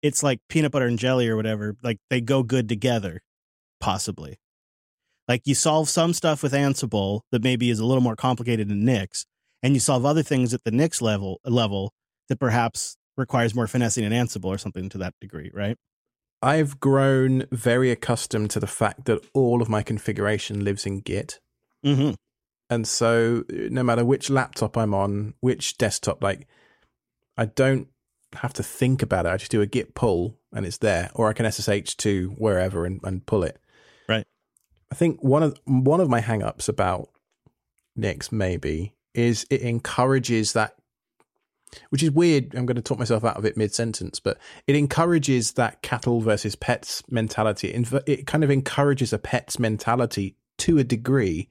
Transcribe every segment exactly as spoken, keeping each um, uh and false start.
it's like peanut butter and jelly or whatever. Like they go good together, possibly. Like you solve some stuff with Ansible that maybe is a little more complicated than Nix, and you solve other things at the Nix level level that perhaps requires more finessing in Ansible or something to that degree, right? I've grown very accustomed to the fact that all of my configuration lives in Git. Mm-hmm. And so no matter which laptop I'm on, which desktop, like I don't have to think about it. I just do a Git pull and it's there, or I can S S H to wherever and, and pull it. Right. I think one of one of my hang-ups about Nix maybe is it encourages that, which is weird. I'm going to talk myself out of it mid-sentence, but it encourages that cattle versus pets mentality. It kind of encourages a pets mentality to a degree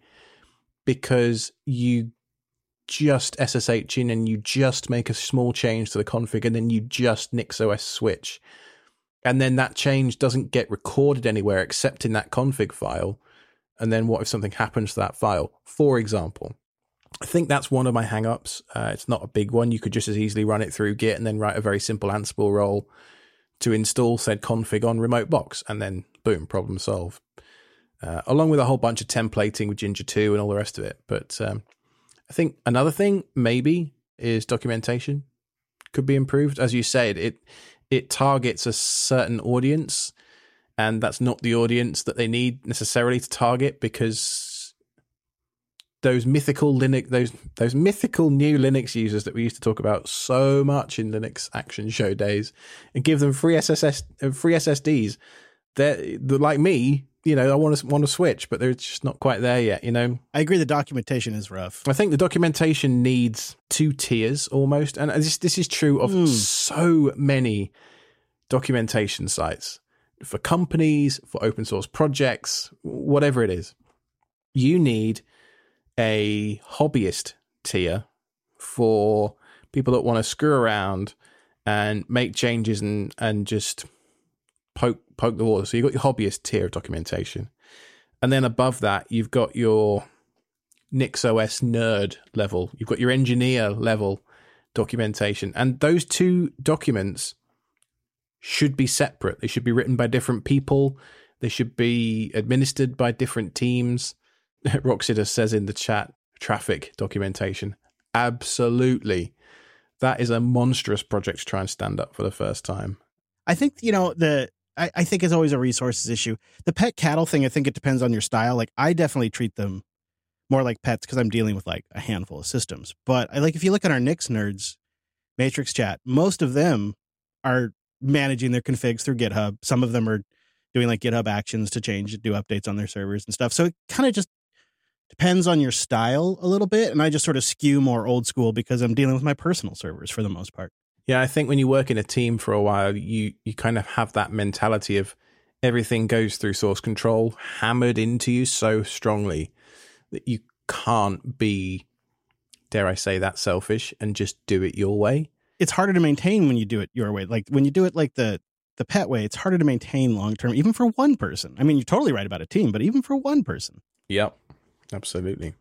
because you just S S H in and you just make a small change to the config and then you just NixOS switch. And then that change doesn't get recorded anywhere except in that config file. And then what if something happens to that file? For example, I think that's one of my hang-ups. Uh, it's not a big one. You could just as easily run it through Git and then write a very simple Ansible role to install said config on remote box. And then, boom, problem solved. Uh, along with a whole bunch of templating with Ginger two and all the rest of it. But um, I think another thing maybe is documentation could be improved. As you said, it it targets a certain audience, and that's not the audience that they need necessarily to target, because those mythical Linux, those those mythical new Linux users that we used to talk about so much in Linux Action Show days, and give them free S S S, free S S Ds. They're, they're like me, you know. I want to want to switch, but they're just not quite there yet. You know, I agree. The documentation is rough. I think the documentation needs two tiers almost, and this this is true of mm. so many documentation sites for companies, for open source projects, whatever it is. You need a hobbyist tier for people that want to screw around and make changes and and just poke poke the water. So you've got your hobbyist tier of documentation, and then above that you've got your NixOS nerd level. You've got your engineer level documentation, and those two documents should be separate. They should be written by different people. They should be administered by different teams. Roxida says in the chat, traffic documentation. Absolutely. That is a monstrous project to try and stand up for the first time. I think, you know, the I, I think it's always a resources issue. The pet cattle thing, I think it depends on your style. Like, I definitely treat them more like pets because I'm dealing with like a handful of systems. But I like, if you look at our Nix nerds matrix chat, most of them are managing their configs through GitHub. Some of them are doing like GitHub actions to change, do updates on their servers and stuff. So it kind of just depends on your style a little bit. And I just sort of skew more old school because I'm dealing with my personal servers for the most part. Yeah, I think when you work in a team for a while, you, you kind of have that mentality of everything goes through source control hammered into you so strongly that you can't be, dare I say, that selfish and just do it your way. It's harder to maintain when you do it your way. Like when you do it like the, the pet way, it's harder to maintain long-term, even for one person. I mean, you're totally right about a team, but even for one person. Yep, absolutely.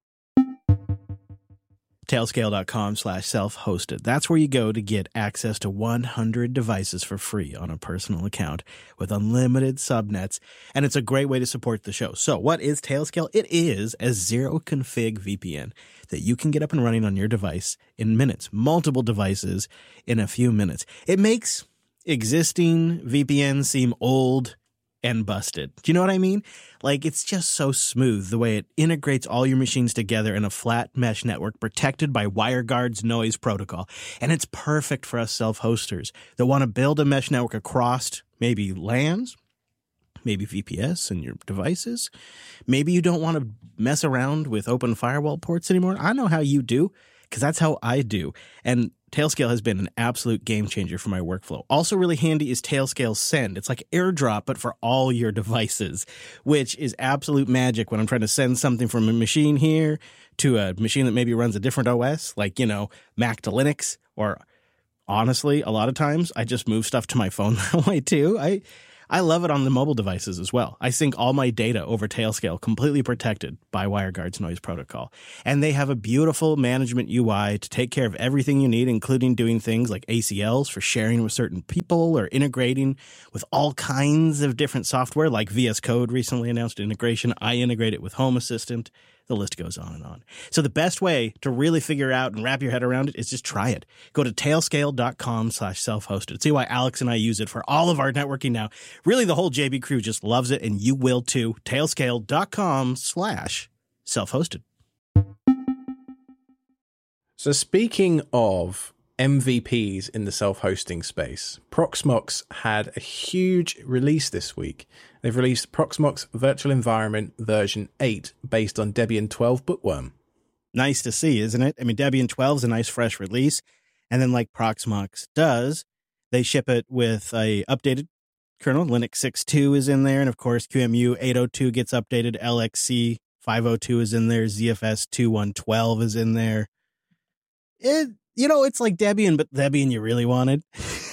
Tailscale.com slash self-hosted. That's where you go to get access to one hundred devices for free on a personal account with unlimited subnets. And it's a great way to support the show. So what is Tailscale? It is a zero config V P N that you can get up and running on your device in minutes, multiple devices in a few minutes. It makes existing V P Ns seem old and busted. Do you know what I mean? Like, it's just so smooth the way it integrates all your machines together in a flat mesh network protected by WireGuard's noise protocol. And it's perfect for us self-hosters that want to build a mesh network across maybe LANs, maybe V P S and your devices. Maybe you don't want to mess around with open firewall ports anymore. I know how you do, because that's how I do. And Tailscale has been an absolute game changer for my workflow. Also really handy is Tailscale Send. It's like AirDrop, but for all your devices, which is absolute magic when I'm trying to send something from a machine here to a machine that maybe runs a different O S, like, you know, Mac to Linux. Or honestly, a lot of times I just move stuff to my phone that way too. I I love it on the mobile devices as well. I sync all my data over Tailscale, completely protected by WireGuard's noise protocol. And they have a beautiful management U I to take care of everything you need, including doing things like A C Ls for sharing with certain people or integrating with all kinds of different software, like V S Code recently announced integration. I integrate it with Home Assistant. The list goes on and on. So the best way to really figure out and wrap your head around it is just try it. Go to tailscale.com slash self-hosted. See why Alex and I use it for all of our networking now. Really, the whole J B crew just loves it, and you will too. Tailscale.com slash self-hosted. So speaking of M V Ps in the self-hosting space, Proxmox had a huge release this week. They've released Proxmox Virtual Environment version eight based on Debian twelve Bookworm. Nice to see, isn't it? I mean, Debian twelve is a nice fresh release. And then like Proxmox does, they ship it with a updated kernel. Linux six point two is in there. And of course, Q M U eight oh two gets updated. L X C five oh two is in there. Z F S two point one twelve is in there. It, you know, it's like Debian, but Debian you really wanted.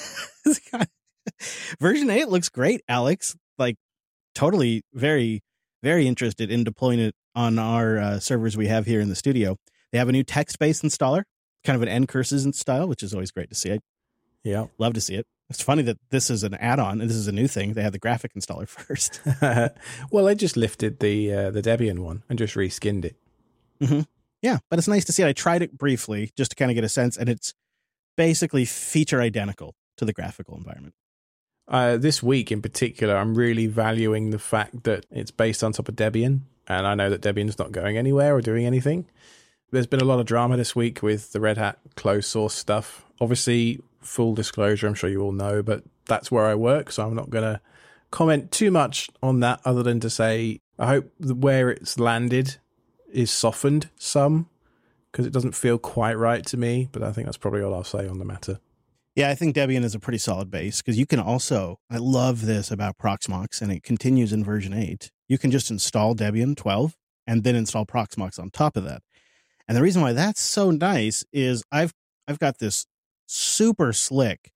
Version eight looks great, Alex. Like, totally very, very interested in deploying it on our uh, servers we have here in the studio. They have a new text-based installer, kind of an ncurses style, which is always great to see. I yeah, love to see it. It's funny that this is an add-on and this is a new thing. They had the graphic installer first. Well, I just lifted the uh, the Debian one and just reskinned it. Mm-hmm. Yeah, but it's nice to see it. I tried it briefly just to kind of get a sense, and it's basically feature identical to the graphical environment. Uh, this week in particular, I'm really valuing the fact that it's based on top of Debian, and I know that Debian's not going anywhere or doing anything. There's been a lot of drama this week with the Red Hat closed source stuff. Obviously, full disclosure, I'm sure you all know, but that's where I work, so I'm not going to comment too much on that other than to say I hope that where it's landed is softened some, because it doesn't feel quite right to me, but I think that's probably all I'll say on the matter. Yeah, I think Debian is a pretty solid base, because you can also, I love this about Proxmox, and it continues in version eight. You can just install Debian twelve and then install Proxmox on top of that. And the reason why that's so nice is I've I've got this super slick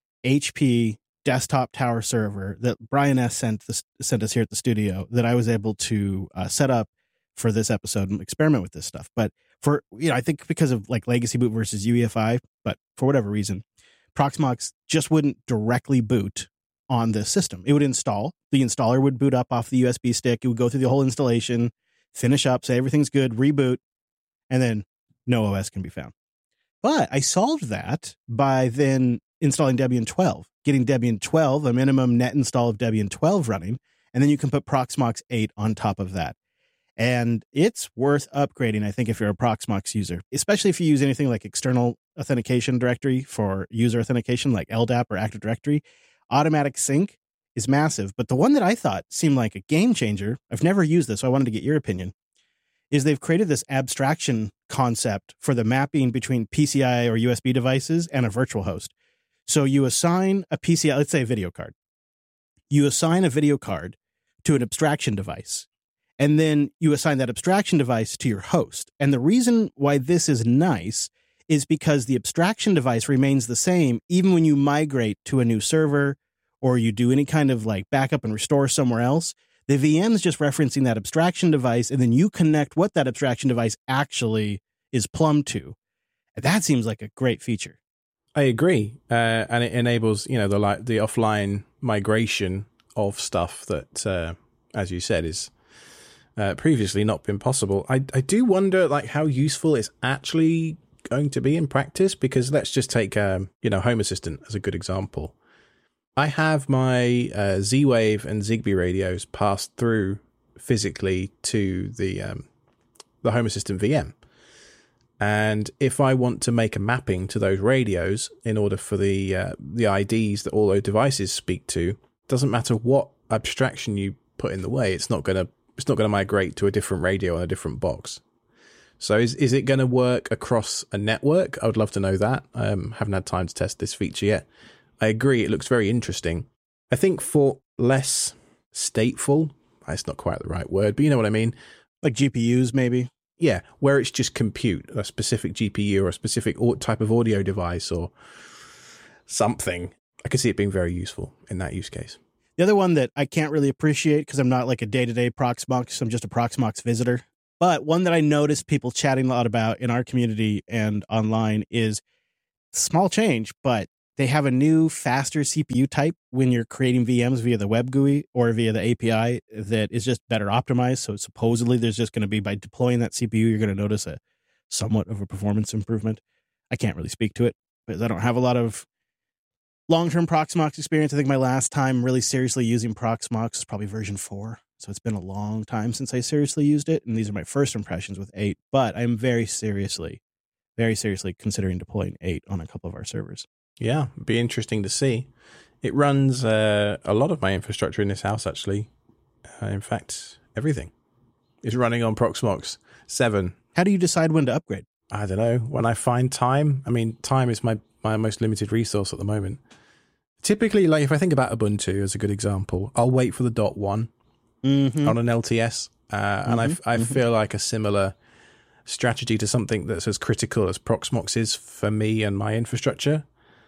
H P desktop tower server that Brian S. sent, this, sent us here at the studio that I was able to uh, set up for this episode and experiment with this stuff. But for, you know, I think because of like legacy boot versus U E F I, but for whatever reason, Proxmox just wouldn't directly boot on this system. It would install, the installer would boot up off the U S B stick. It would go through the whole installation, finish up, say everything's good, reboot, and then no O S can be found. But I solved that by then installing Debian twelve, getting Debian twelve, a minimum net install of Debian twelve running, and then you can put Proxmox eight on top of that. And it's worth upgrading, I think, if you're a Proxmox user, especially if you use anything like external authentication directory for user authentication, like L D A P or Active Directory. Automatic sync is massive. But the one that I thought seemed like a game changer, I've never used this, so I wanted to get your opinion, is they've created this abstraction concept for the mapping between P C I or U S B devices and a virtual host. So you assign a P C I, let's say a video card. You assign a video card to an abstraction device. And then you assign that abstraction device to your host. And the reason why this is nice is because the abstraction device remains the same even when you migrate to a new server or you do any kind of like backup and restore somewhere else. The V M is just referencing that abstraction device, and then you connect what that abstraction device actually is plumbed to. And that seems like a great feature. I agree. Uh, and it enables, you know, the like the offline migration of stuff that, uh, as you said, is Uh, previously not been possible. I, I do wonder like how useful it's actually going to be in practice, because let's just take um, you know, Home Assistant as a good example. I have my uh, Z-Wave and Zigbee radios passed through physically to the um, the Home Assistant V M, and if I want to make a mapping to those radios in order for the uh, the I Ds that all those devices speak to, doesn't matter what abstraction you put in the way, it's not going to It's not going to migrate to a different radio on a different box. So is is it going to work across a network? I would love to know that. I um, haven't had time to test this feature yet. I agree, it looks very interesting. I think for less stateful, that's not quite the right word, but you know what I mean? Like G P Us, maybe? Yeah, where it's just compute, a specific G P U or a specific type of audio device or something. I could see it being very useful in that use case. The other one that I can't really appreciate because I'm not like a day-to-day Proxmox, I'm just a Proxmox visitor. But one that I noticed people chatting a lot about in our community and online is small change, but they have a new faster C P U type when you're creating V Ms via the web G U I or via the A P I that is just better optimized. So supposedly there's just going to be, by deploying that C P U, you're going to notice a somewhat of a performance improvement. I can't really speak to it because I don't have a lot of long-term Proxmox experience. I think my last time really seriously using Proxmox is probably version four. So it's been a long time since I seriously used it. And these are my first impressions with eight, but I'm very seriously, very seriously considering deploying eight on a couple of our servers. Yeah, it'd be interesting to see. It runs uh, a lot of my infrastructure in this house, actually. Uh, in fact, everything is running on Proxmox seven. How do you decide when to upgrade? I don't know. When I find time, I mean, time is my, my most limited resource at the moment. Typically, like if I think about Ubuntu as a good example, I'll wait for the dot one mm-hmm. on an L T S. Uh, mm-hmm. And I, I mm-hmm. feel like a similar strategy to something that's as critical as Proxmox is for me and my infrastructure.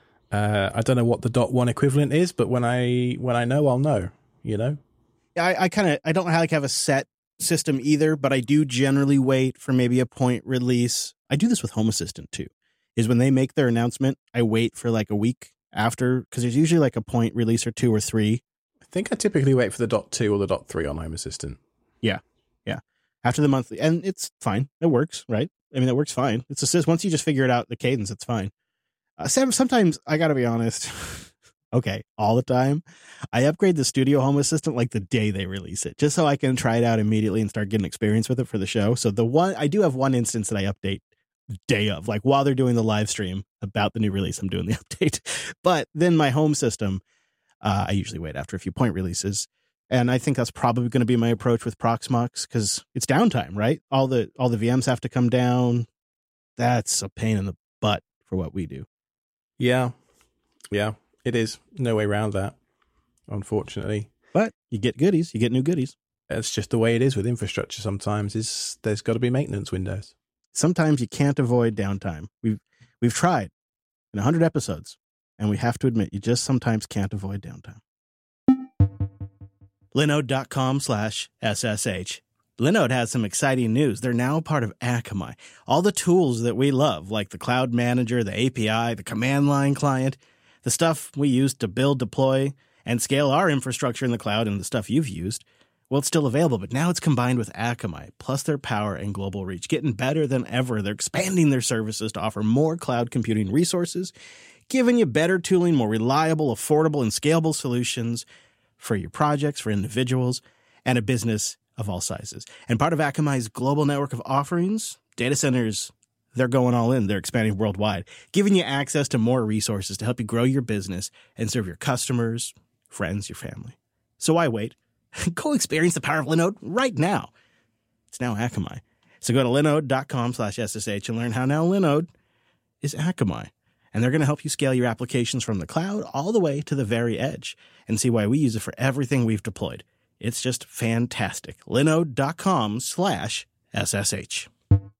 Uh, I don't know what the dot one equivalent is, but when I when I know, I'll know, you know? I, I kind of, I don't like have a set system either, but I do generally wait for maybe a point release. I do this with Home Assistant too, is when they make their announcement, I wait for like a week after, because there's usually like a point release or two or three. I think I typically wait for the dot two or the dot three on Home Assistant. Yeah, yeah. After the monthly, and it's fine. It works, right? I mean, it works fine. It's just, once you just figure it out, the cadence, it's fine. Uh, sometimes, I gotta be honest, okay, all the time, I upgrade the Studio Home Assistant like the day they release it, just so I can try it out immediately and start getting experience with it for the show. So the one, I do have one instance that I update day of, like while they're doing the live stream about the new release, I'm doing the update. But then my home system, uh, I usually wait after a few point releases. And I think that's probably going to be my approach with Proxmox because it's downtime, right? All the all the V Ms have to come down. That's a pain in the butt for what we do. Yeah. Yeah, it is. No way around that, unfortunately. But you get goodies. You get new goodies. That's just the way it is with infrastructure sometimes. Is there's got to be maintenance windows. Sometimes you can't avoid downtime. We've, we've tried in one hundred episodes, and we have to admit you just sometimes can't avoid downtime. Linode.com slash SSH. Linode has some exciting news. They're now part of Akamai. All the tools that we love, like the Cloud Manager, the A P I, the command line client, the stuff we use to build, deploy, and scale our infrastructure in the cloud and the stuff you've used, well, it's still available, but now it's combined with Akamai, plus their power and global reach. Getting better than ever. They're expanding their services to offer more cloud computing resources, giving you better tooling, more reliable, affordable, and scalable solutions for your projects, for individuals, and a business of all sizes. And part of Akamai's global network of offerings, data centers, they're going all in. They're expanding worldwide, giving you access to more resources to help you grow your business and serve your customers, friends, your family. So why wait? Go experience the power of Linode right now. It's now Akamai. So go to linode.com slash SSH and learn how now Linode is Akamai. And they're going to help you scale your applications from the cloud all the way to the very edge and see why we use it for everything we've deployed. It's just fantastic. Linode.com slash SSH.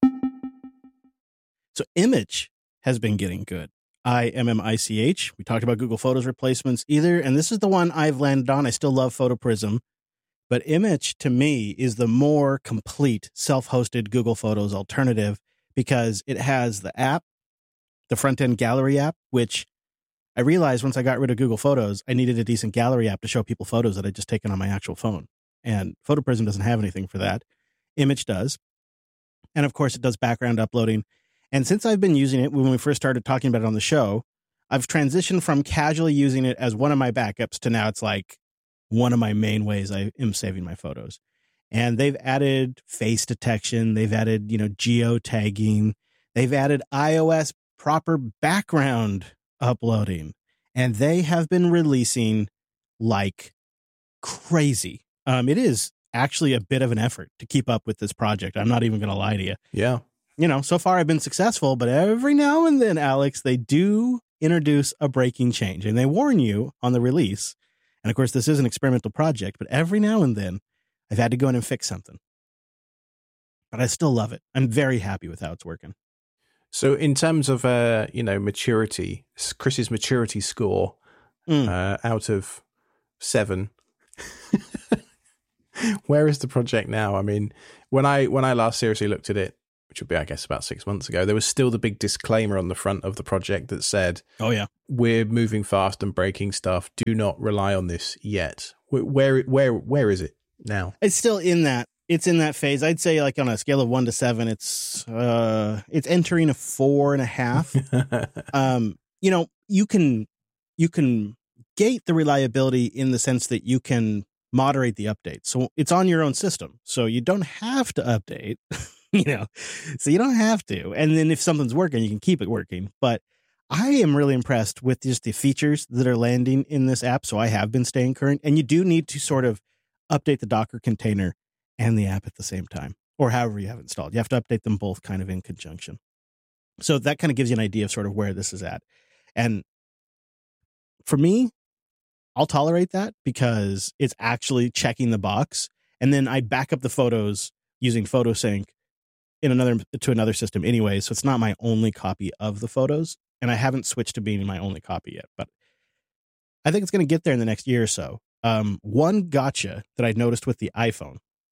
So Image has been getting good. I M M I C H. We talked about Google Photos replacements either, and this is the one I've landed on. I still love PhotoPrism. But Image, to me, is the more complete self-hosted Google Photos alternative because it has the app, the front-end gallery app, which I realized once I got rid of Google Photos, I needed a decent gallery app to show people photos that I'd just taken on my actual phone. And PhotoPrism doesn't have anything for that. Image does. And of course, it does background uploading. And since I've been using it, when we first started talking about it on the show, I've transitioned from casually using it as one of my backups to now it's like one of my main ways I am saving my photos. And they've added face detection. They've added, you know, geotagging. They've added iOS proper background uploading. And they have been releasing like crazy. Um, it is actually a bit of an effort to keep up with this project. I'm not even going to lie to you. Yeah. You know, so far I've been successful, but every now and then, Alex, they do introduce a breaking change and they warn you on the release. And of course, this is an experimental project, but every now and then I've had to go in and fix something. But I still love it. I'm very happy with how it's working. So in terms of, uh, you know, maturity, Chris's maturity score mm. uh, out of seven. Where is the project now? I mean, when I when I last seriously looked at it, which would be, I guess, about six months ago, there was still the big disclaimer on the front of the project that said, "Oh yeah, we're moving fast and breaking stuff. Do not rely on this yet." Where where where is it now? It's still in that. It's in that phase. I'd say, like, on a scale of one to seven, it's uh, it's entering a four and a half. um, you know, you can you can gate the reliability in the sense that you can moderate the update. So it's on your own system. So you don't have to update, you know, so you don't have to. And then if something's working, you can keep it working. But I am really impressed with just the features that are landing in this app. So I have been staying current, and you do need to sort of update the Docker container and the app at the same time, or however you have it installed. You have to update them both kind of in conjunction. So that kind of gives you an idea of sort of where this is at. And for me, I'll tolerate that because it's actually checking the box. And then I back up the photos using PhotoSync in another to another system anyway. So it's not my only copy of the photos. And I haven't switched to being my only copy yet. But I think it's going to get there in the next year or so. Um, one gotcha that I noticed with the iPhone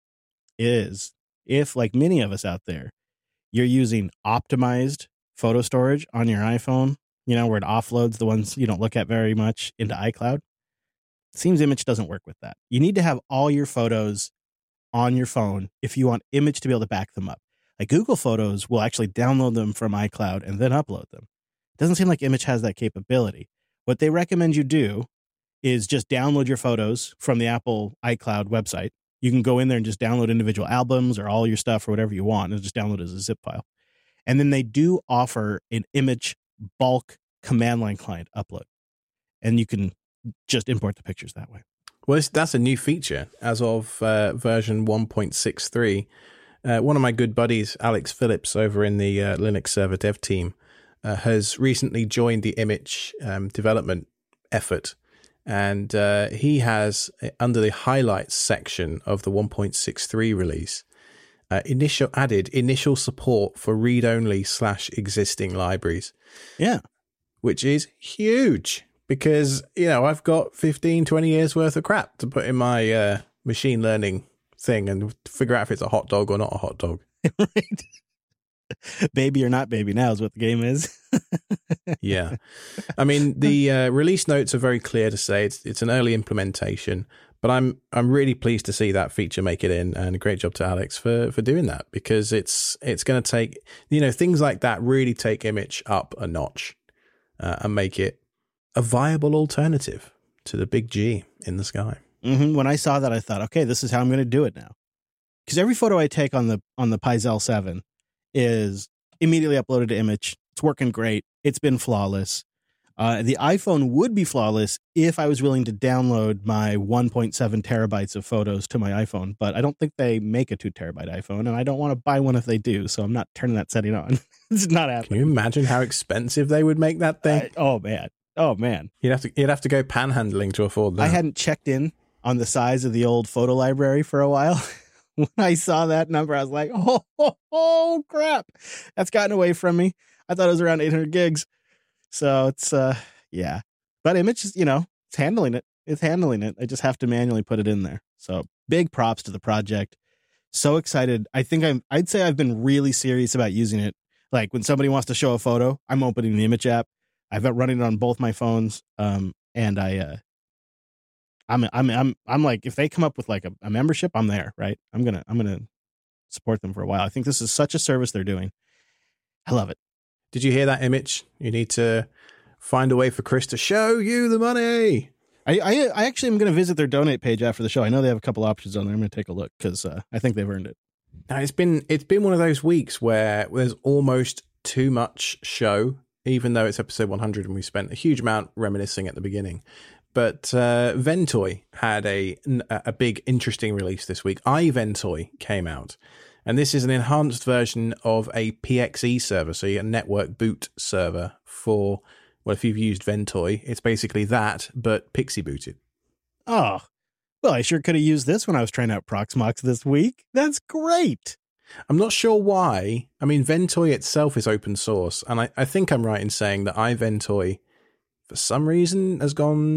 is if, like many of us out there, you're using optimized photo storage on your iPhone, you know, where it offloads the ones you don't look at very much into iCloud. It seems Image doesn't work with that. You need to have all your photos on your phone if you want Image to be able to back them up. Like Google Photos will actually download them from iCloud and then upload them. It doesn't seem like Image has that capability. What they recommend you do is just download your photos from the Apple iCloud website. You can go in there and just download individual albums or all your stuff or whatever you want and just download it as a zip file. And then they do offer an Image bulk command line client upload. And you can just import the pictures that way. Well, that's a new feature as of uh, version one point six three. Uh, one of my good buddies, Alex Phillips, over in the uh, Linux server dev team, uh, has recently joined the Image um, development effort. And uh, he has, under the highlights section of the one point six three release, uh, initial added initial support for read-only slash existing libraries. Yeah. Which is huge because, you know, I've got fifteen, twenty years worth of crap to put in my uh, machine learning thing and figure out if it's a hot dog or not a hot dog. Right. Baby or not baby now is what the game is. Yeah. I mean, the uh, release notes are very clear to say it's it's an early implementation, but I'm I'm really pleased to see that feature make it in, and a great job to Alex for for doing that, because it's it's going to take, you know, things like that really take Image up a notch uh, and make it a viable alternative to the big G in the sky. Mm-hmm. When I saw that, I thought, okay, this is how I'm going to do it now. Because every photo I take on the on the Pi Zel seven is immediately uploaded to Image. It's working great. It's been flawless. Uh, the iPhone would be flawless if I was willing to download my one point seven terabytes of photos to my iPhone, but I don't think they make a two terabyte iPhone, and I don't want to buy one if they do, so I'm not turning that setting on. It's not happening. Can you imagine how expensive they would make that thing? I, oh, man. Oh, man. You'd have to you'd have to go panhandling to afford that. I hadn't checked in on the size of the old photo library for a while. When I saw that number, I was like, oh, oh, oh, crap. That's gotten away from me. I thought it was around eight hundred gigs. So it's, uh, yeah. But Image, you know, it's handling it. It's handling it. I just have to manually put it in there. So big props to the project. So excited. I think I'm, I'd say I've been really serious about using it. Like when somebody wants to show a photo, I'm opening the Image app. I've been running it on both my phones. Um, and I, uh, I'm, I'm, I'm, I'm like, if they come up with like a, a membership, I'm there, right? I'm going to, I'm going to support them for a while. I think this is such a service they're doing. I love it. Did you hear that, Image? You need to find a way for Chris to show you the money. I, I, I actually am going to visit their donate page after the show. I know they have a couple options on there. I'm going to take a look because uh, I think they've earned it. Now, it's been, it's been one of those weeks where there's almost too much show, even though it's episode one hundred and we spent a huge amount reminiscing at the beginning. But uh, Ventoy had a, a big, interesting release this week. iVentoy came out. And this is an enhanced version of a P X E server, so a network boot server for, well, if you've used Ventoy, it's basically that, but Pixie booted. Oh, well, I sure could have used this when I was trying out Proxmox this week. That's great. I'm not sure why. I mean, Ventoy itself is open source, and I, I think I'm right in saying that iVentoy, for some reason, has gone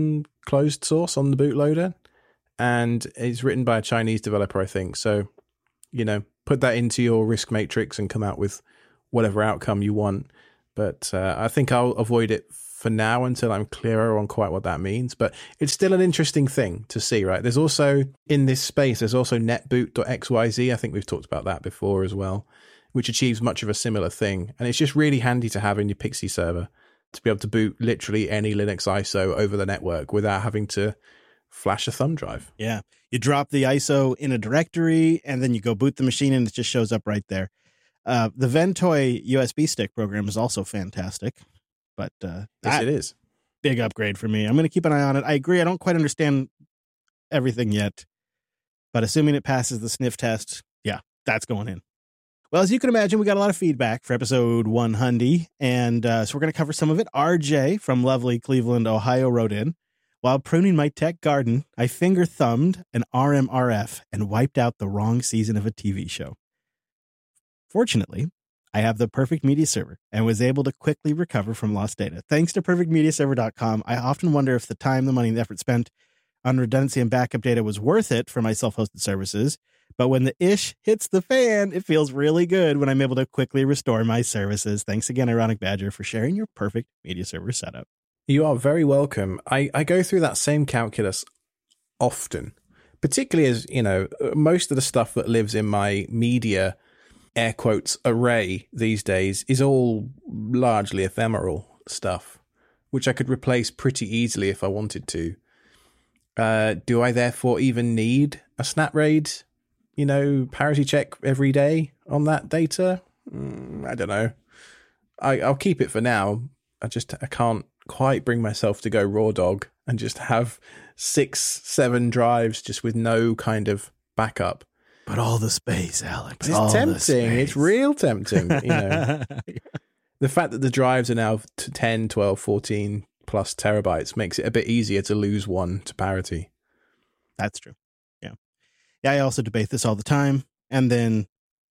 closed source on the bootloader, and it's written by a Chinese developer, I think. So, you know, put that into your risk matrix and come out with whatever outcome you want. But uh, I think I'll avoid it for now until I'm clearer on quite what that means. But it's still an interesting thing to see, right? There's also, in this space, there's also netboot dot x y z. I think we've talked about that before as well, which achieves much of a similar thing. And it's just really handy to have in your Pixie server to be able to boot literally any Linux I S O over the network without having to flash a thumb drive. Yeah. You drop the I S O in a directory and then you go boot the machine and it just shows up right there. Uh, the Ventoy U S B stick program is also fantastic, but uh, yes, it is. Big upgrade for me. I'm going to keep an eye on it. I agree. I don't quite understand everything yet, but assuming it passes the sniff test, yeah, that's going in. Well, as you can imagine, we got a lot of feedback for episode one hundred, and uh, so we're going to cover some of it. R J from lovely Cleveland, Ohio wrote in, while pruning my tech garden, I finger-thumbed an R M R F and wiped out the wrong season of a T V show. Fortunately, I have the Perfect Media Server and was able to quickly recover from lost data. Thanks to perfect media server dot com, I often wonder if the time, the money, and the effort spent on redundancy and backup data was worth it for my self-hosted services. But when the ish hits the fan, it feels really good when I'm able to quickly restore my services. Thanks again, Ironic Badger, for sharing your Perfect Media Server setup. You are very welcome. I, I go through that same calculus often, particularly as, you know, most of the stuff that lives in my media, air quotes, array these days is all largely ephemeral stuff, which I could replace pretty easily if I wanted to. Uh, do I therefore even need a SnapRaid, you know, parity check every day on that data? Mm, I don't know. I, I'll keep it for now. I just, I can't quite bring myself to go raw dog and just have six, seven drives just with no kind of backup. But all the space, Alex. It's all tempting. It's real tempting. You know, the fact that the drives are now to ten, twelve, fourteen plus terabytes makes it a bit easier to lose one to parity. That's true. Yeah. Yeah. I also debate this all the time. And then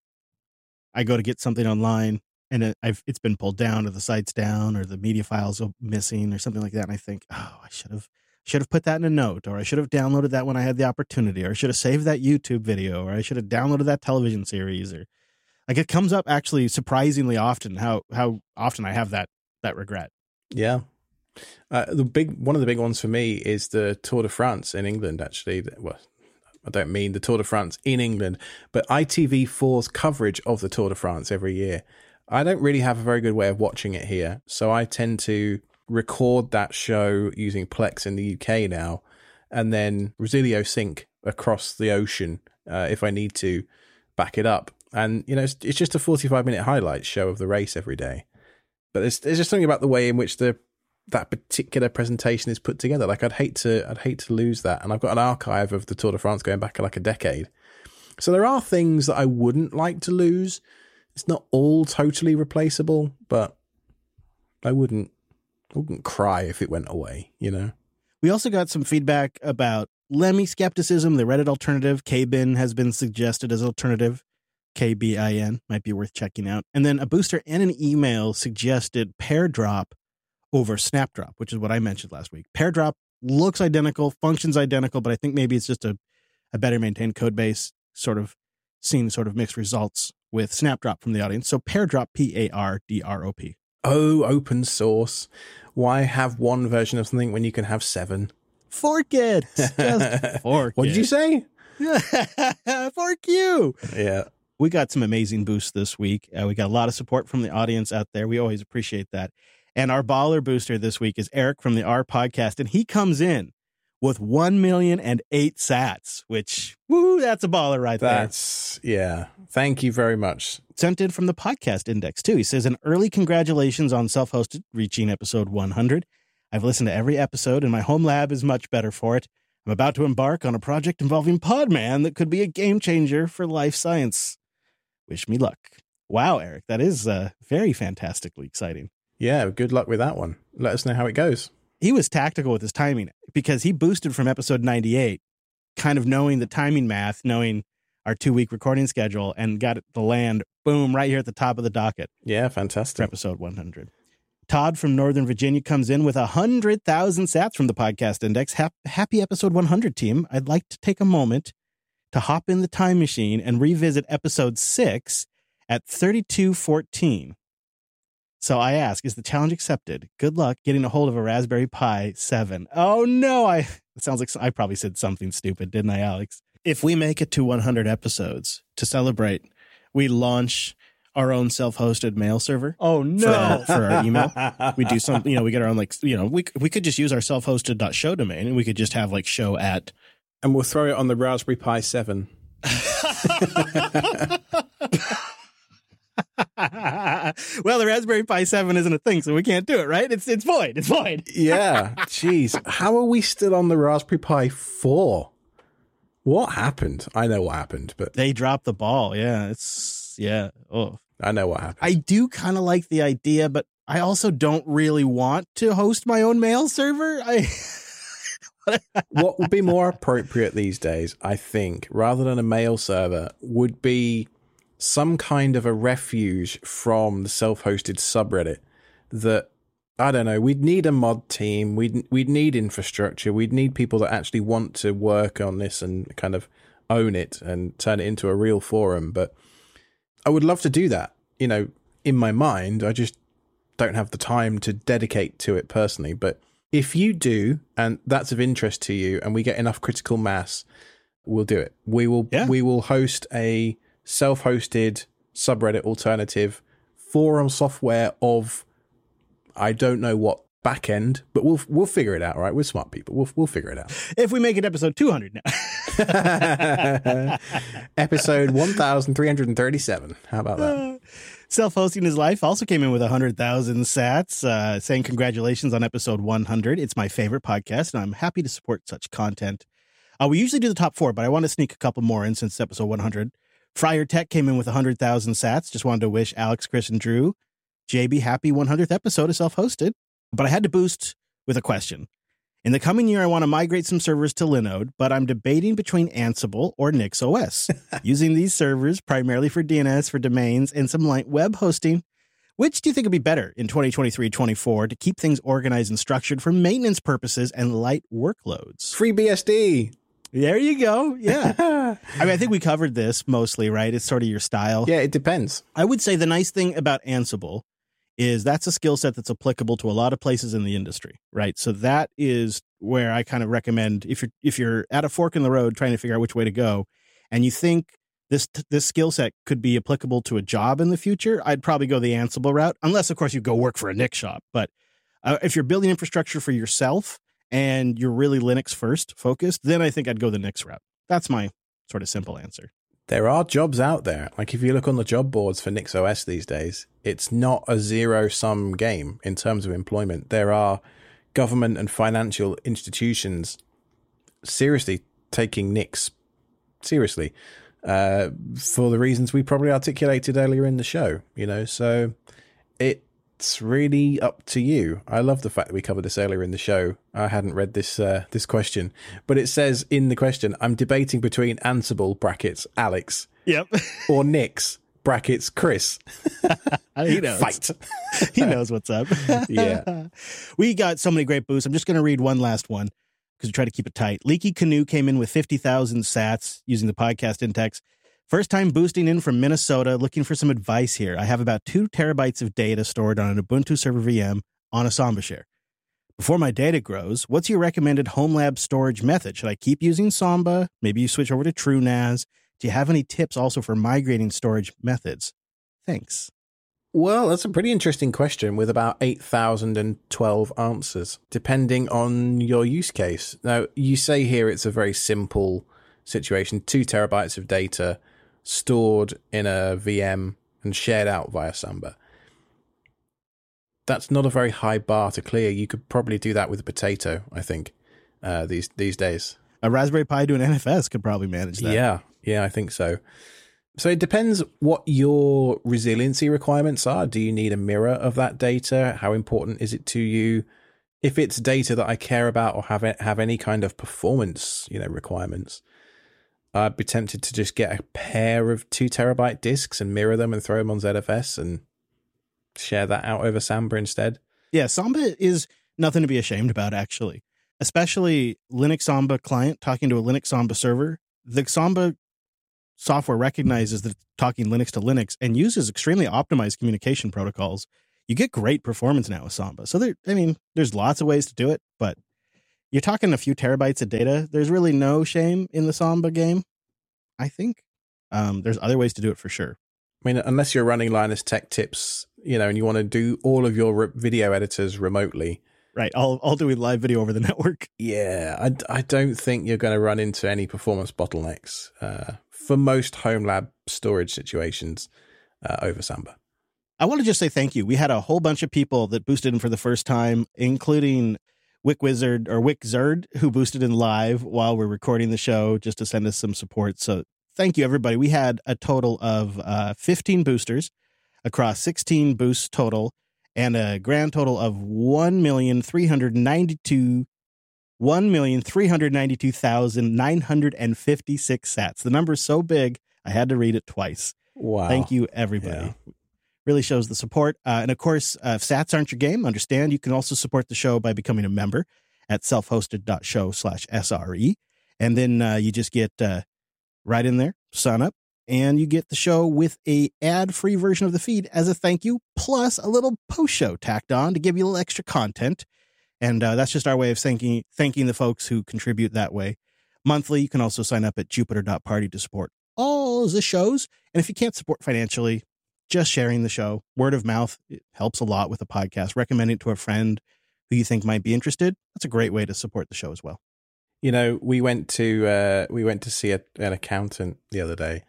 I go to get something online and it, I've, it's been pulled down or the site's down or the media files are missing or something like that. And I think, oh, I should have, should have put that in a note, or I should have downloaded that when I had the opportunity, or I should have saved that YouTube video, or I should have downloaded that television series, or like it comes up actually surprisingly often how, how often I have that, that regret. Yeah. Uh, the big one of the big ones for me is the Tour de France in England, actually. Well, I don't mean the Tour de France in England, but I T V four's coverage of the Tour de France every year. I don't really have a very good way of watching it here, so I tend to record that show using Plex in the U K now, and then Resilio sync across the ocean uh, if I need to back it up. And, you know, it's, it's just a forty-five minute highlight show of the race every day. But there's, there's just something about the way in which the that particular presentation is put together. Like I'd hate to, I'd hate to lose that. And I've got an archive of the Tour de France going back like a decade. So there are things that I wouldn't like to lose. It's not all totally replaceable, but I wouldn't, I wouldn't cry if it went away, you know? We also got some feedback about Lemmy skepticism. The Reddit alternative, K-Bin, has been suggested as alternative. K B I N might be worth checking out. And then a booster and an email suggested PairDrop over Snapdrop, which is what I mentioned last week. PairDrop looks identical, functions identical, but I think maybe it's just a, a better maintained code base, sort of seeing sort of mixed results with Snapdrop from the audience. So PairDrop, P A R D R O P. Oh, open source. Why have one version of something when you can have seven? Fork it. Just fork What it. did you say? Fork you. Yeah. We got some amazing boosts this week. Uh, we got a lot of support from the audience out there. We always appreciate that. And our baller booster this week is Eric from the R Podcast, and he comes in with one million and eight sats, which, woo, that's a baller right there. That's, yeah. Thank you very much. Sent in from the podcast index, too. He says, an early congratulations on self-hosted, reaching episode one hundred. I've listened to every episode, and my home lab is much better for it. I'm about to embark on a project involving Podman that could be a game changer for life science. Wish me luck. Wow, Eric, that is uh, very fantastically exciting. Yeah, good luck with that one. Let us know how it goes. He was tactical with his timing because he boosted from episode ninety-eight, kind of knowing the timing math, knowing our two-week recording schedule, and got it to land, boom, right here at the top of the docket. Yeah, fantastic. For episode one hundred. Todd from Northern Virginia comes in with one hundred thousand sats from the Podcast Index. Hap- happy episode one hundred, team. I'd like to take a moment to hop in the time machine and revisit episode six at thirty-two fourteen. So I ask, is the challenge accepted? Good luck getting a hold of a Raspberry Pi seven. Oh, no. I It sounds like I probably said something stupid, didn't I, Alex? If we make it to one hundred episodes to celebrate, we launch our own self-hosted mail server. Oh, no. For, for our email. We do something, you know, we get our own, like, you know, we we could just use our self-hosted.show domain and we could just have like show at. And we'll throw it on the Raspberry Pi seven. Well, the Raspberry Pi seven isn't a thing, so we can't do it, right? It's it's void. It's void. Yeah. Jeez. How are we still on the Raspberry Pi four? What happened? I know what happened, but They dropped the ball. Yeah, it's, yeah. Oh, I know what happened. I do kind of like the idea, but I also don't really want to host my own mail server. I. What would be more appropriate these days, I think, rather than a mail server, would be some kind of a refuge from the self-hosted subreddit that, I don't know, we'd need a mod team, we'd we'd need infrastructure, we'd need people that actually want to work on this and kind of own it and turn it into a real forum. But I would love to do that, you know, in my mind. I just don't have the time to dedicate to it personally. But if you do, and that's of interest to you, and we get enough critical mass, we'll do it. We will Yeah. we will host a self-hosted subreddit alternative forum software of, I don't know what backend, but we'll we'll figure it out, right? We're smart people. We'll we'll figure it out. If we make it episode two hundred now. Episode one thousand three hundred thirty-seven. How about that? Self-hosting his life also came in with one hundred thousand sats, uh, saying congratulations on episode one hundred. It's my favorite podcast, and I'm happy to support such content. Uh, we usually do the top four, but I want to sneak a couple more in since it's episode one hundred. Friar Tech came in with one hundred thousand sats. Just wanted to wish Alex, Chris, and Drew, J B, happy one hundredth episode of Self-Hosted. But I had to boost with a question. In the coming year, I want to migrate some servers to Linode, but I'm debating between Ansible or NixOS. Using these servers primarily for D N S, for domains, and some light web hosting. Which do you think would be better in twenty twenty-three twenty-four to keep things organized and structured for maintenance purposes and light workloads? Free B S D. There you go. Yeah. I mean, I think we covered this mostly, right? It's sort of your style. Yeah, it depends. I would say the nice thing about Ansible is that's a skill set that's applicable to a lot of places in the industry, right? So that is where I kind of recommend if you're if you're at a fork in the road trying to figure out which way to go, and you think this this skill set could be applicable to a job in the future, I'd probably go the Ansible route, unless of course you go work for a Nix shop. But uh, if you're building infrastructure for yourself and you're really Linux first focused, then I think I'd go the Nix route. That's my sort of simple answer. There are jobs out there. Like if you look on the job boards for NixOS these days, it's not a zero-sum game in terms of employment. There are government and financial institutions seriously taking Nix seriously uh, for the reasons we probably articulated earlier in the show. You know, so it's really up to you. I love the fact that we covered this earlier in the show. I hadn't read this uh, this question, but it says in the question, I'm debating between Ansible brackets Alex, yep, or Nix brackets Chris. He knows. Fight. He knows what's up. Yeah. We got so many great boosts. I'm just going to read one last one because we try to keep it tight. Leaky Canoe came in with fifty thousand sats using the podcast index. First time boosting in from Minnesota, looking for some advice here. I have about two terabytes of data stored on an Ubuntu server V M on a Samba share. Before my data grows, what's your recommended home lab storage method? Should I keep using Samba? Maybe you switch over to TrueNAS. Do you have any tips also for migrating storage methods? Thanks. Well, that's a pretty interesting question with about eight thousand twelve answers, depending on your use case. Now, you say here it's a very simple situation, two terabytes of data stored in a V M and shared out via Samba. That's not a very high bar to clear. You could probably do that with a potato, I think, uh, these these days. A Raspberry Pi doing N F S could probably manage that. Yeah, yeah, I think so. So it depends what your resiliency requirements are. Do you need a mirror of that data? How important is it to you? If it's data that I care about or have have any kind of performance, you know, requirements, I'd be tempted to just get a pair of two terabyte disks and mirror them and throw them on Z F S and share that out over Samba instead. Yeah, Samba is nothing to be ashamed about, actually. Especially Linux Samba client talking to a Linux Samba server. The Samba software recognizes that it's talking Linux to Linux and uses extremely optimized communication protocols. You get great performance now with Samba. So there, I mean, there's lots of ways to do it, but you're talking a few terabytes of data. There's really no shame in the Samba game, I think. Um, there's other ways to do it for sure. I mean, unless you're running Linus Tech Tips, you know, and you want to do all of your re- video editors remotely. Right, all, all doing live video over the network. Yeah, I, I don't think you're going to run into any performance bottlenecks uh, for most home lab storage situations uh, over Samba. I want to just say thank you. We had a whole bunch of people that boosted in for the first time, including WickWizard or WickZerd, who boosted in live while we're recording the show just to send us some support. So thank you, everybody. We had a total of uh, fifteen boosters across sixteen boosts total, and a grand total of one million three hundred ninety-two thousand nine hundred fifty-six sats. The number is so big, I had to read it twice. Wow. Thank you, everybody. Yeah. Really shows the support. Uh, and of course, uh, if sats aren't your game, understand you can also support the show by becoming a member at self-hosted.show slash SRE. And then uh, you just get uh, right in there, sign up, and you get the show with a ad-free version of the feed as a thank you, plus a little post-show tacked on to give you a little extra content. And uh, that's just our way of thanking thanking the folks who contribute that way. Monthly, you can also sign up at jupiter dot party to support all the shows. And if you can't support financially, just sharing the show, word of mouth, it helps a lot with the podcast. Recommend it to a friend who you think might be interested. That's a great way to support the show as well. You know, we went to uh, we went to see a, an accountant the other day.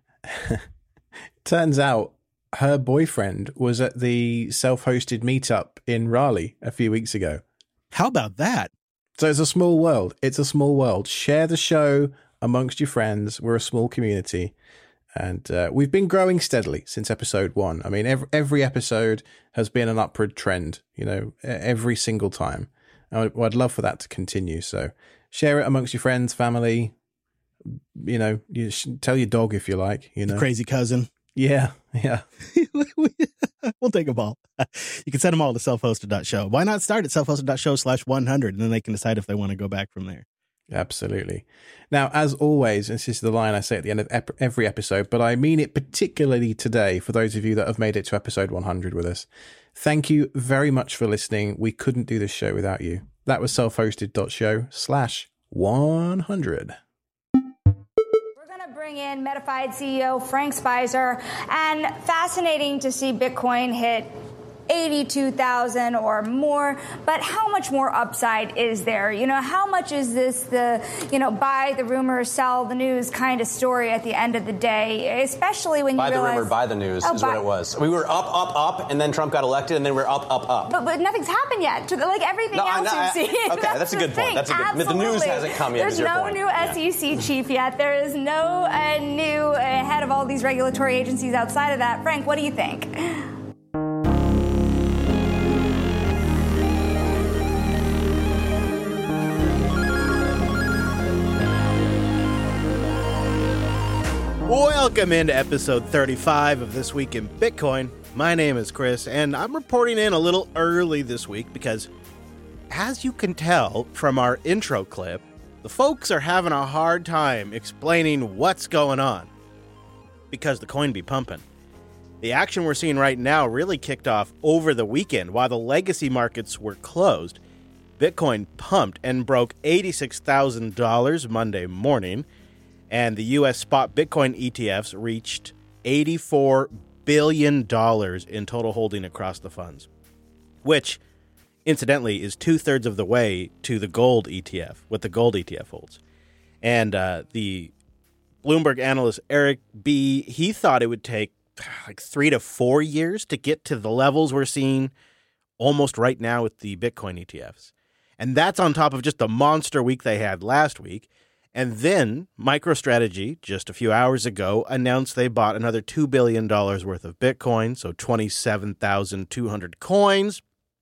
Turns out her boyfriend was at the self-hosted meetup in Raleigh a few weeks ago. How about that? So it's a small world. It's a small world. Share the show amongst your friends. We're a small community. And uh, we've been growing steadily since episode one. I mean, every, every episode has been an upward trend, you know, every single time. I'd, I'd love for that to continue. So share it amongst your friends, family. You know, you should tell your dog if you like, you know. The crazy cousin. Yeah, yeah. We'll take them all. You can send them all to self-hosted dot show. Why not start at self-hosted dot show slash one hundred, and then they can decide if they want to go back from there. Absolutely. Now, as always, this is the line I say at the end of ep- every episode, but I mean it particularly today for those of you that have made it to episode one hundred with us. Thank you very much for listening. We couldn't do this show without you. That was self-hosted dot show slash one hundred. Bring in Metafied C E O Frank Spicer, and fascinating to see Bitcoin hit eighty-two thousand or more, but how much more upside is there? You know, how much is this the, you know, buy the rumor, sell the news kind of story at the end of the day, especially when you buy realize... Buy the rumor, buy the news oh, is buy- what it was. We were up, up, up, and then Trump got elected, and then we're up, up, up. But, but nothing's happened yet. Like everything no, else I, I, you've seen. Okay, that's, that's a good thing. point. That's a good Absolutely. The news hasn't come yet. There's no point. new S E C yeah. chief yet. There is no uh, new uh, head of all these regulatory agencies outside of that. Frank, what do you think? Welcome into episode thirty-five of This Week in Bitcoin. My name is Chris, and I'm reporting in a little early this week because, as you can tell from our intro clip, the folks are having a hard time explaining what's going on because the coin be pumping. The action we're seeing right now really kicked off over the weekend while the legacy markets were closed. Bitcoin pumped and broke eighty-six thousand dollars Monday morning, and the U S spot Bitcoin E T Fs reached eighty-four billion dollars in total holding across the funds, which, incidentally, is two-thirds of the way to the gold E T F, what the gold E T F holds. And uh, the Bloomberg analyst Eric B., he thought it would take like three to four years to get to the levels we're seeing almost right now with the Bitcoin E T Fs. And that's on top of just the monster week they had last week. And then MicroStrategy, just a few hours ago, announced they bought another two billion dollars worth of Bitcoin, so twenty-seven thousand two hundred coins.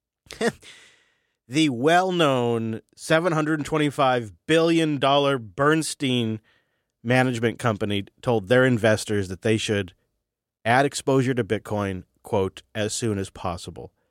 The well-known seven hundred twenty-five billion dollars Bernstein management company told their investors that they should add exposure to Bitcoin, quote, as soon as possible.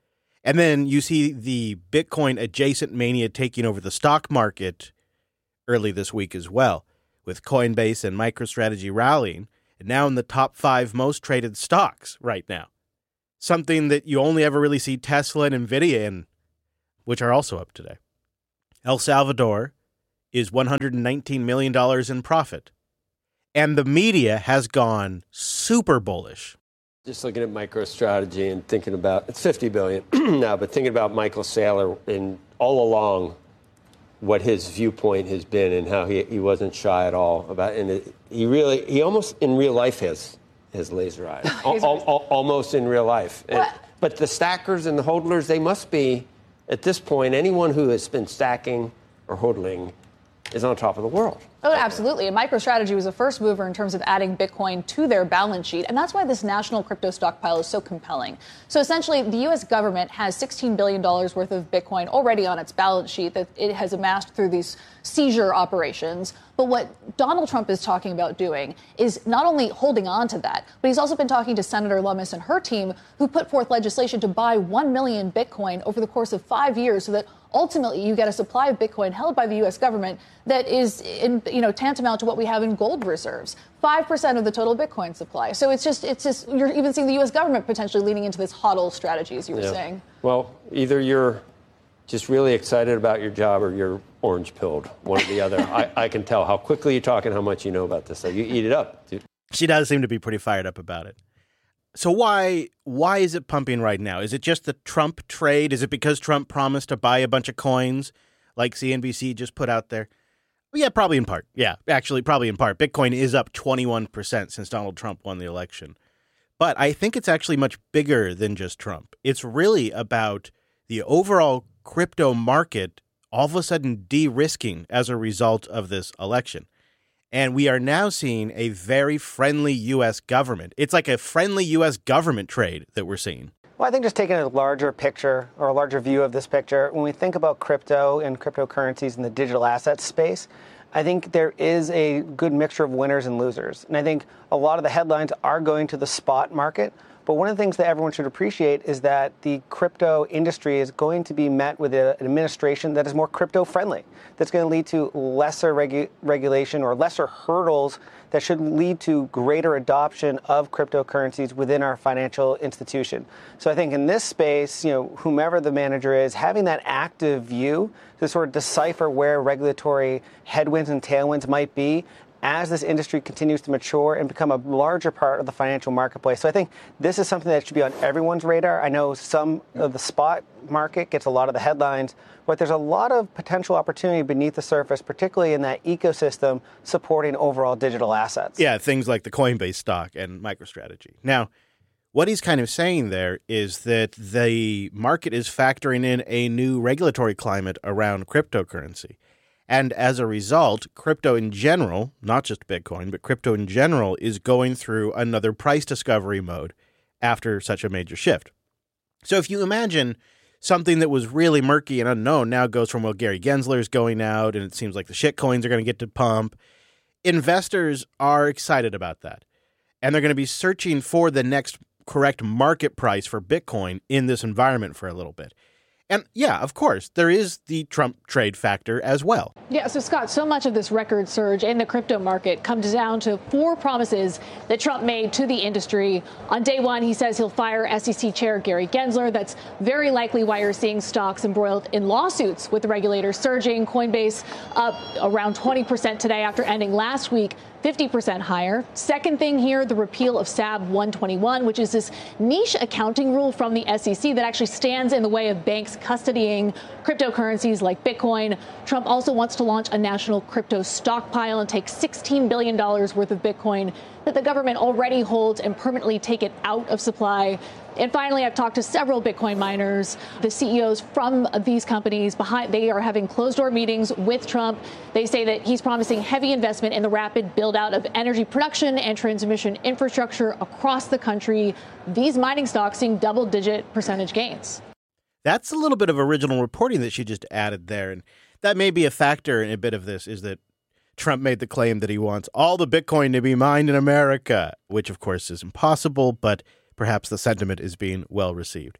And then you see the Bitcoin adjacent mania taking over the stock market early this week as well, with Coinbase and MicroStrategy rallying, and now in the top five most traded stocks right now. Something that you only ever really see Tesla and NVIDIA in, which are also up today. El Salvador is one hundred nineteen million dollars in profit. And the media has gone super bullish. Just looking at MicroStrategy and thinking about, it's fifty billion dollars now, but thinking about Michael Saylor and all along what his viewpoint has been and how he, he wasn't shy at all about it. And it, he really, he almost in real life has, has laser eyes, al- al- almost in real life. And, but the stackers and the hodlers, they must be, at this point, anyone who has been stacking or hodling is on top of the world. Oh, absolutely. And MicroStrategy was a first mover in terms of adding Bitcoin to their balance sheet. And that's why this national crypto stockpile is so compelling. So essentially, the U S government has sixteen billion dollars worth of Bitcoin already on its balance sheet that it has amassed through these seizure operations. But what Donald Trump is talking about doing is not only holding on to that, but he's also been talking to Senator Lummis and her team, who put forth legislation to buy one million Bitcoin over the course of five years so that ultimately you get a supply of Bitcoin held by the U S government that is, in, you know, tantamount to what we have in gold reserves, five percent of the total Bitcoin supply. So it's just, it's just, you're even seeing the U S government potentially leaning into this hodl strategy, as you were yeah. saying. Well, either you're just really excited about your job or you're orange pilled, one or the other. I, I can tell how quickly you talk and how much you know about this. So you eat it up, dude. She does seem to be pretty fired up about it. So why why is it pumping right now? Is it just the Trump trade? Is it because Trump promised to buy a bunch of coins like C N B C just put out there? Well, yeah, probably in part. Yeah, actually, probably in part. Bitcoin is up twenty-one percent since Donald Trump won the election. But I think it's actually much bigger than just Trump. It's really about the overall crypto market all of a sudden de-risking as a result of this election. And we are now seeing a very friendly U S government. It's like a friendly U S government trade that we're seeing. Well, I think just taking a larger picture or a larger view of this picture, when we think about crypto and cryptocurrencies in the digital assets space, I think there is a good mixture of winners and losers. And I think a lot of the headlines are going to the spot market. But one of the things that everyone should appreciate is that the crypto industry is going to be met with a, an administration that is more crypto friendly. That's going to lead to lesser regu- regulation or lesser hurdles that should lead to greater adoption of cryptocurrencies within our financial institution. So I think in this space, you know, whomever the manager is, having that active view to sort of decipher where regulatory headwinds and tailwinds might be as this industry continues to mature and become a larger part of the financial marketplace. So I think this is something that should be on everyone's radar. I know some of the spot market gets a lot of the headlines, but there's a lot of potential opportunity beneath the surface, particularly in that ecosystem supporting overall digital assets. Yeah, things like the Coinbase stock and MicroStrategy. Now, what he's kind of saying there is that the market is factoring in a new regulatory climate around cryptocurrency. And as a result, crypto in general, not just Bitcoin, but crypto in general is going through another price discovery mode after such a major shift. So if you imagine something that was really murky and unknown now goes from, well, Gary Gensler is going out and it seems like the shit coins are going to get to pump. Investors are excited about that. And they're going to be searching for the next correct market price for Bitcoin in this environment for a little bit. And yeah, of course, there is the Trump trade factor as well. Yeah, so Scott, so much of this record surge in the crypto market comes down to four promises that Trump made to the industry. On day one, he says he'll fire S E C Chair Gary Gensler. That's very likely why you're seeing stocks embroiled in lawsuits with the regulators surging. Coinbase up around twenty percent today after ending last week fifty percent higher. Second thing here, the repeal of S A B one twenty-one, which is this niche accounting rule from the S E C that actually stands in the way of banks custodying cryptocurrencies like Bitcoin. Trump also wants to launch a national crypto stockpile and take sixteen billion dollars worth of Bitcoin that the government already holds and permanently take it out of supply. And finally, I've talked to several Bitcoin miners, the C E Os from these companies. Behind, they are having closed-door meetings with Trump. They say that he's promising heavy investment in the rapid build-out of energy production and transmission infrastructure across the country. These mining stocks seeing double-digit percentage gains. That's a little bit of original reporting that she just added there. And that may be a factor in a bit of this, is that Trump made the claim that he wants all the Bitcoin to be mined in America, which, of course, is impossible, but perhaps the sentiment is being well received.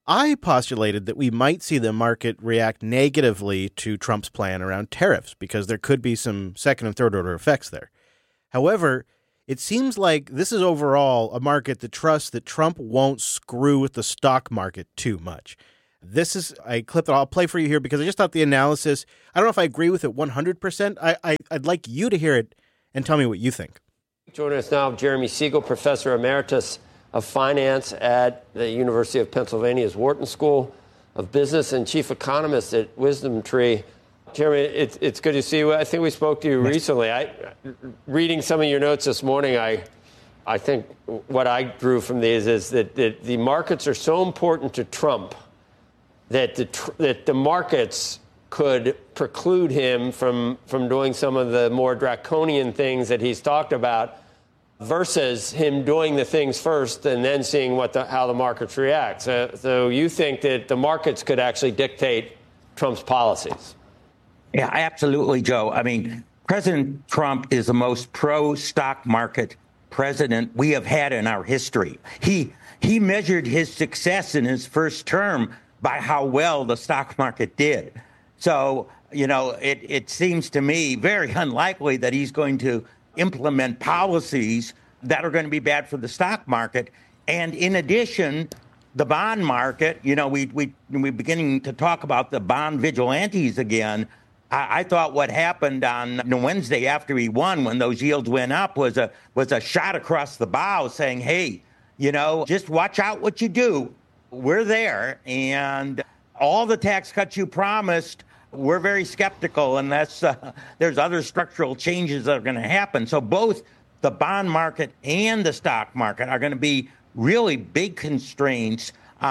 I postulated that we might see the market react negatively to Trump's plan around tariffs because there could be some second and third order effects there. However, it seems like this is overall a market that trusts that Trump won't screw with the stock market too much. This is a clip that I'll play for you here because I just thought the analysis, I don't know if I agree with it one hundred percent. I, I, I'd like you to hear it and tell me what you think. Joining us now, Jeremy Siegel, Professor Emeritus of Finance at the University of Pennsylvania's Wharton School of Business and Chief Economist at Wisdom Tree. Jeremy, it's, it's good to see you. I think we spoke to you recently. I, reading some of your notes this morning, I I think what I drew from these is that, that the markets are so important to Trump that the, that the markets could preclude him from, from doing some of the more draconian things that he's talked about, versus him doing the things first and then seeing what the, how the markets react. So, so you think that the markets could actually dictate Trump's policies? Yeah, absolutely, Joe. I mean, President Trump is the most pro-stock market president we have had in our history. He he measured his success in his first term by how well the stock market did. So, you know, it, it seems to me very unlikely that he's going to implement policies that are going to be bad for the stock market. And in addition, the bond market, you know, we, we, we're beginning to talk about the bond vigilantes again. I, I thought what happened on Wednesday after he won, when those yields went up, was a was a shot across the bow saying, hey, you know, just watch out what you do. We're there. And all the tax cuts you promised, we're very skeptical unless uh, there's other structural changes that are going to happen. So both the bond market and the stock market are going to be really big constraints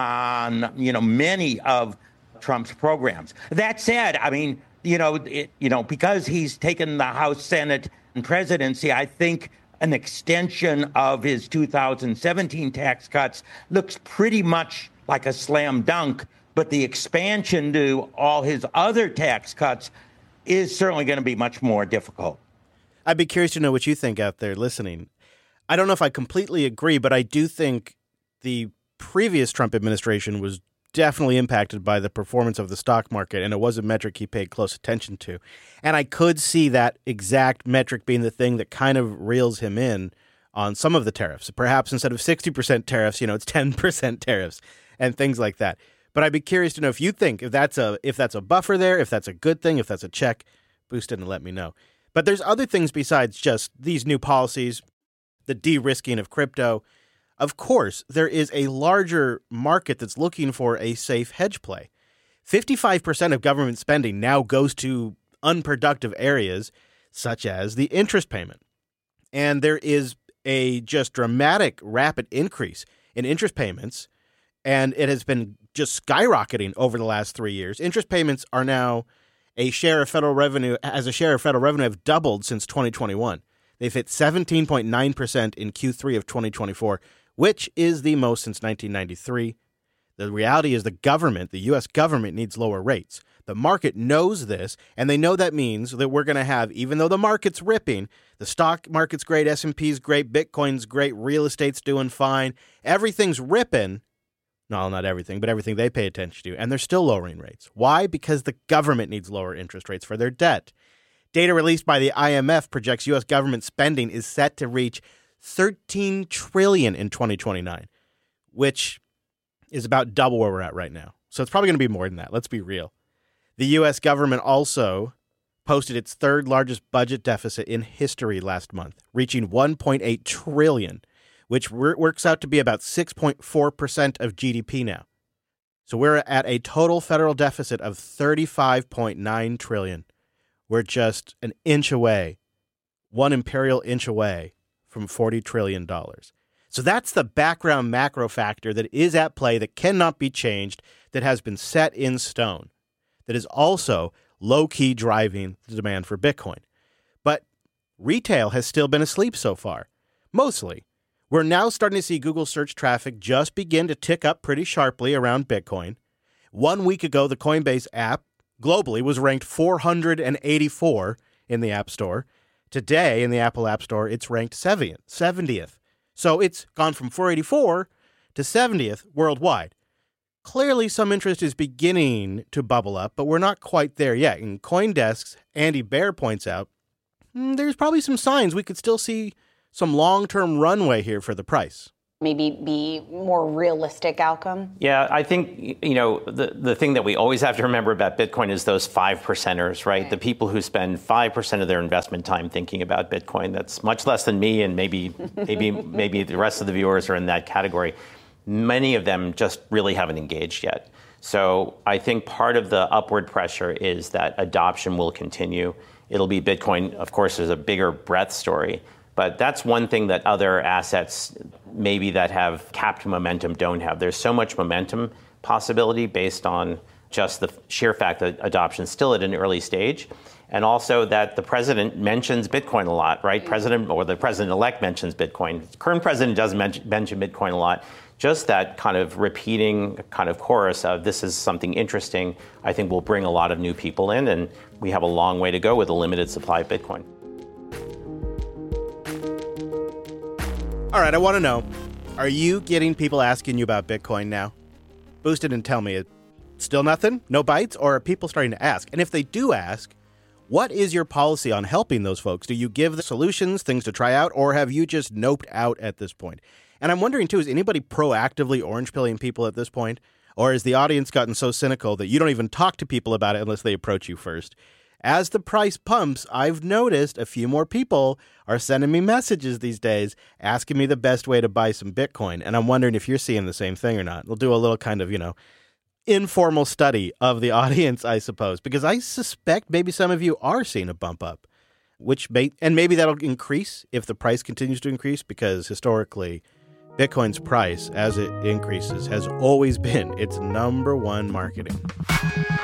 on, you know, many of Trump's programs. That said, I mean, you know, it, you know, because he's taken the House, Senate, and presidency, I think an extension of his two thousand seventeen tax cuts looks pretty much like a slam dunk. But the expansion to all his other tax cuts is certainly going to be much more difficult. I'd be curious to know what you think out there listening. I don't know if I completely agree, but I do think the previous Trump administration was definitely impacted by the performance of the stock market, and it was a metric he paid close attention to. And I could see that exact metric being the thing that kind of reels him in on some of the tariffs. Perhaps instead of sixty percent tariffs, you know, it's ten percent tariffs and things like that. But I'd be curious to know if you think if that's a if that's a buffer there, if that's a good thing, if that's a check, boost it and let me know. But there's other things besides just these new policies, the de-risking of crypto. Of course, there is a larger market that's looking for a safe hedge play. fifty-five percent of government spending now goes to unproductive areas, such as the interest payment. And there is a just dramatic, rapid increase in interest payments, and it has been just skyrocketing over the last three years. Interest payments are now a share of federal revenue, as a share of federal revenue, have doubled since twenty twenty-one. They've hit seventeen point nine percent in Q three of twenty twenty-four, which is the most since nineteen ninety-three. The reality is the government, the U S government, needs lower rates. The market knows this, and they know that means that we're going to have, even though the market's ripping, the stock market's great, S and P's great, Bitcoin's great, real estate's doing fine, everything's ripping. No, not everything, but everything they pay attention to, and they're still lowering rates. Why? Because the government needs lower interest rates for their debt. Data released by the I M F projects U S government spending is set to reach thirteen trillion dollars in twenty twenty-nine, which is about double where we're at right now. So it's probably going to be more than that. Let's be real. The U S government also posted its third largest budget deficit in history last month, reaching one point eight trillion dollars, which works out to be about six point four percent of G D P now. So we're at a total federal deficit of thirty-five point nine trillion dollars. We're just an inch away, one imperial inch away from forty trillion dollars. So that's the background macro factor that is at play, that cannot be changed, that has been set in stone, that is also low-key driving the demand for Bitcoin. But retail has still been asleep so far, mostly. We're now starting to see Google search traffic just begin to tick up pretty sharply around Bitcoin. One week ago, the Coinbase app globally was ranked four hundred eighty-four in the App Store. Today, in the Apple App Store, it's ranked seventieth. So it's gone from four eighty-four to seventieth worldwide. clearly some interest is beginning to bubble up, but we're not quite there yet. In CoinDesk's Andy Bear points out, mm, there's probably some signs we could still see some long-term runway here for the price. Maybe be more realistic outcome? Yeah, I think, you know, the, the thing that we always have to remember about Bitcoin is those five percenters, right? right? The people who spend five percent of their investment time thinking about Bitcoin. That's much less than me, and maybe maybe maybe the rest of the viewers are in that category. Many of them just really haven't engaged yet. So I think part of the upward pressure is that adoption will continue. It'll be Bitcoin, of course, is a bigger breadth story. But that's one thing that other assets maybe that have capped momentum don't have. There's so much momentum possibility based on just the sheer fact that adoption is still at an early stage. And also that the president mentions Bitcoin a lot, right? President or the president-elect mentions Bitcoin. The current president doesn't mention, mention Bitcoin a lot. Just that kind of repeating kind of chorus of this is something interesting, I think will bring a lot of new people in. And we have a long way to go with a limited supply of Bitcoin. All right, I want to know, are you getting people asking you about Bitcoin now? Boost it and tell me. Still nothing? No bites? Or are people starting to ask? And if they do ask, what is your policy on helping those folks? Do you give the solutions, things to try out, or have you just noped out at this point? And I'm wondering, too, is anybody proactively orange-pilling people at this point? Or has the audience gotten so cynical that you don't even talk to people about it unless they approach you first? As the price pumps, I've noticed a few more people are sending me messages these days asking me the best way to buy some Bitcoin. And I'm wondering if you're seeing the same thing or not. We'll do a little kind of, you know, informal study of the audience, I suppose, because I suspect maybe some of you are seeing a bump up, which may, and maybe that'll increase if the price continues to increase, because historically, Bitcoin's price, as it increases, has always been its number one marketing.